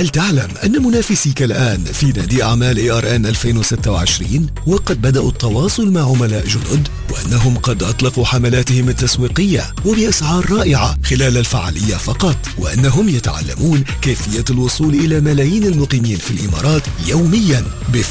هل تعلم أن منافسيك الآن في نادي أعمال ARN 2026 وقد بدأوا التواصل مع عملاء جدد، وأنهم قد أطلقوا حملاتهم التسويقية وبأسعار رائعة خلال الفعالية فقط، وأنهم يتعلمون كيفية الوصول إلى ملايين المقيمين في الإمارات يوميا